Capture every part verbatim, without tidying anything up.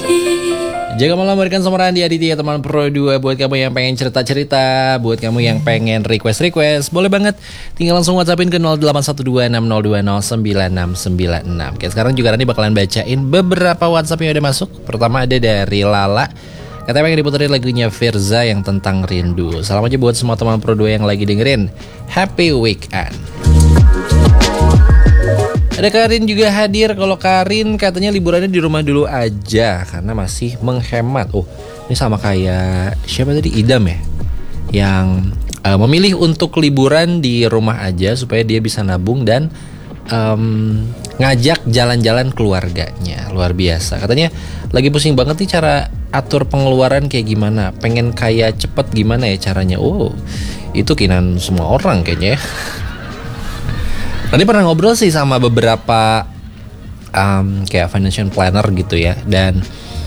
Jaga malam berikan sama Randi Aditya teman Pro dua. Buat kamu yang pengen cerita-cerita, buat kamu yang pengen request-request, boleh banget tinggal langsung WhatsAppin ke nol delapan satu dua enam nol dua nol sembilan enam sembilan enam. Oke, sekarang juga Randi bakalan bacain beberapa WhatsApp yang udah masuk. Pertama ada dari Lala, katanya pengen diputerin lagunya Firza yang tentang rindu. Salam aja buat semua teman Pro dua yang lagi dengerin. Happy weekend. Ada Karin juga hadir. Kalau Karin katanya liburannya di rumah dulu aja karena masih menghemat. Oh, ini sama kayak siapa tadi, Idam ya, yang uh, memilih untuk liburan di rumah aja supaya dia bisa nabung dan um, ngajak jalan-jalan keluarganya. Luar biasa. Katanya lagi pusing banget nih cara atur pengeluaran kayak gimana. Pengen kaya cepet gimana ya caranya. Oh, itu keinginan semua orang kayaknya ya. Tadi pernah ngobrol sih sama beberapa um, kayak financial planner gitu ya, dan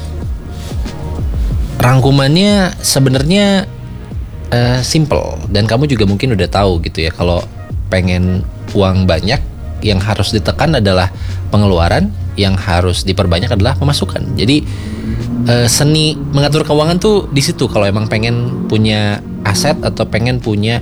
rangkumannya sebenarnya uh, simple, dan kamu juga mungkin udah tahu gitu ya, kalau pengen uang banyak yang harus ditekan adalah pengeluaran, yang harus diperbanyak adalah pemasukan. Jadi uh, seni mengatur keuangan tuh di situ. Kalau emang pengen punya aset atau pengen punya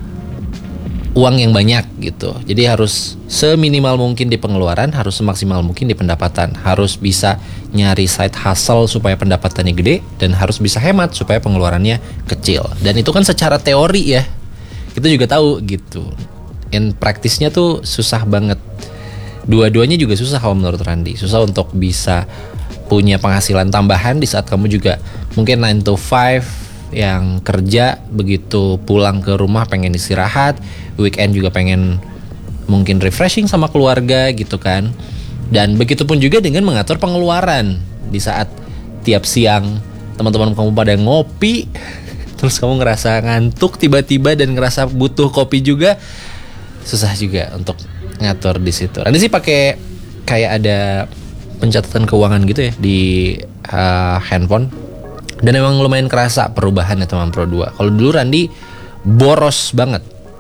uang yang banyak gitu. Jadi harus seminimal mungkin di pengeluaran, harus semaksimal mungkin di pendapatan. Harus bisa nyari side hustle supaya pendapatannya gede, dan harus bisa hemat supaya pengeluarannya kecil. Dan itu kan secara teori ya, kita juga tahu gitu. In praktisnya tuh susah banget. Dua-duanya juga susah kalau menurut Randi. Susah untuk bisa punya penghasilan tambahan di saat kamu juga mungkin nine to five yang kerja, begitu pulang ke rumah pengen istirahat, weekend juga pengen mungkin refreshing sama keluarga gitu kan. Dan begitu pun juga dengan mengatur pengeluaran di saat tiap siang teman-teman kamu pada ngopi, terus kamu ngerasa ngantuk tiba-tiba dan ngerasa butuh kopi juga, susah juga untuk ngatur di situ. Nanti sih pakai kayak ada pencatatan keuangan gitu ya di uh, handphone. Dan emang lumayan kerasa perubahannya teman Pro dua. Kalau dulu Randi boros banget,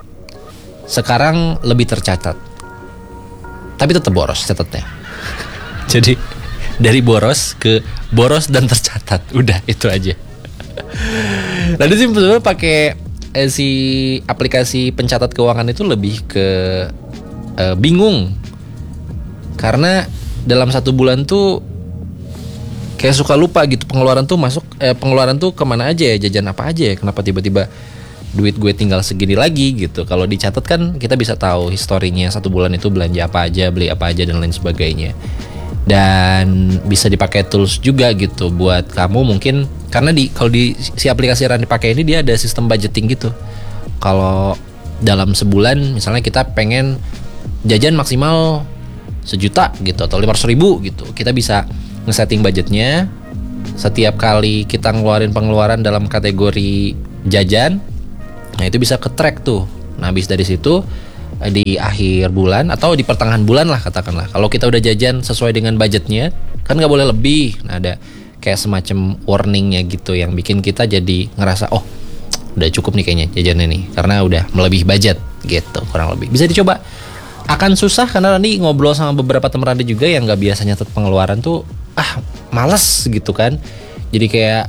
sekarang lebih tercatat, tapi tetap boros catatnya. Jadi dari boros ke boros dan tercatat, udah itu aja. Randi sih sebenarnya pakai eh, si aplikasi pencatat keuangan itu lebih ke eh, bingung, karena dalam satu bulan tuh kayak suka lupa gitu pengeluaran tuh masuk eh, pengeluaran tuh kemana aja ya, jajan apa aja ya, kenapa tiba-tiba duit gue tinggal segini lagi gitu. Kalau dicatat kan kita bisa tahu historinya satu bulan itu belanja apa aja, beli apa aja dan lain sebagainya. Dan bisa dipakai tools juga gitu buat kamu mungkin, karena di kalau di si aplikasi yang dipakai ini dia ada sistem budgeting gitu. Kalau dalam sebulan misalnya kita pengen jajan maksimal sejuta gitu atau lima ratus ribu gitu, kita bisa ngesetting budgetnya. Setiap kali kita ngeluarin pengeluaran dalam kategori jajan, nah itu bisa ke-track tuh. Nah habis dari situ di akhir bulan atau di pertengahan bulan lah katakanlah, kalau kita udah jajan sesuai dengan budgetnya, kan gak boleh lebih. Nah ada kayak semacam warningnya gitu yang bikin kita jadi ngerasa oh udah cukup nih kayaknya jajannya nih, karena udah melebihi budget gitu kurang lebih. Bisa dicoba. Akan susah karena nanti ngobrol sama beberapa teman Randi juga yang gak biasa nyatet pengeluaran tuh, ah males gitu kan. Jadi kayak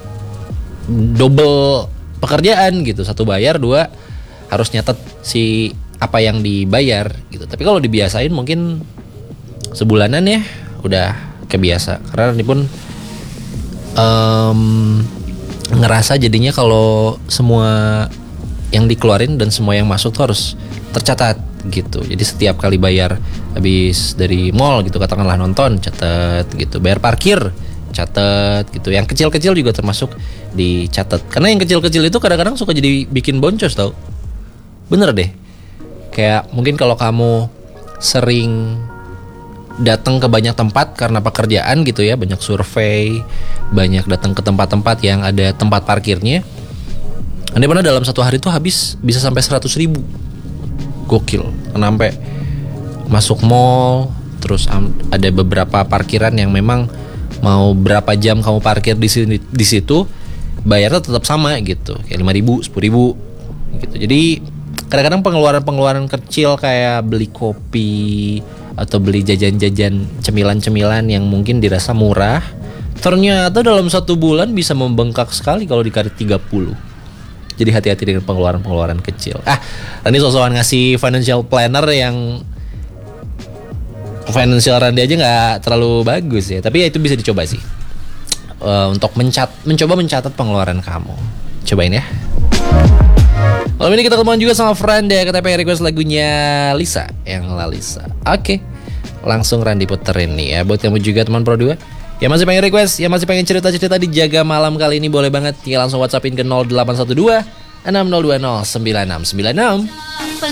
double pekerjaan gitu, satu bayar, dua harus nyatet si apa yang dibayar gitu. Tapi kalau dibiasain mungkin sebulanan ya udah kebiasa. Karena ini pun um, ngerasa jadinya kalau semua yang dikeluarin dan semua yang masuk tuh harus tercatat gitu. Jadi setiap kali bayar habis dari mall gitu, katakanlah nonton, catat gitu. Bayar parkir, catat gitu. Yang kecil-kecil juga termasuk dicatat. Karena yang kecil-kecil itu kadang-kadang suka jadi bikin boncos tau. Bener deh. Kayak mungkin kalau kamu sering datang ke banyak tempat karena pekerjaan gitu ya, banyak survei, banyak datang ke tempat-tempat yang ada tempat parkirnya. Anda pernah dalam satu hari tuh habis bisa sampai seratus ribu. Gokil. Sampai masuk mall, terus ada beberapa parkiran yang memang mau berapa jam kamu parkir di sini di situ, bayarnya tetap sama gitu, kayak lima ribu, sepuluh ribu gitu. Jadi kadang-kadang pengeluaran-pengeluaran kecil kayak beli kopi atau beli jajan-jajan cemilan-cemilan yang mungkin dirasa murah, Ternyata dalam satu bulan bisa membengkak sekali kalau dikali tiga puluh. Jadi hati-hati dengan pengeluaran-pengeluaran kecil. Ah, ini sosokan ngasih financial planner yang financial Randy aja nggak terlalu bagus ya. Tapi ya itu bisa dicoba sih. Uh, untuk mencat, mencoba mencatat pengeluaran kamu. Cobain ya. Malam ini kita ketemuan juga sama friend ya. Kita pengen request lagunya Lisa, yang Lalisa. Oke, okay. Langsung Randy puterin nih ya. Buat kamu juga teman Pro dua yang masih pengen request, yang masih pengen cerita-cerita di Jaga Malam kali ini, boleh banget ya langsung WhatsAppin ke nol delapan satu dua enam nol dua nol sembilan enam sembilan enam.